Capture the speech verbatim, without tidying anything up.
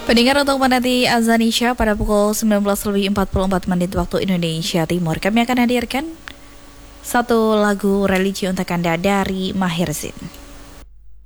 Pendengar, untuk menanti azan Isya pada pukul sembilan belas lebih empat puluh empat menit waktu Indonesia Timur, kami akan hadirkan satu lagu religi untuk Anda dari Maher Zain.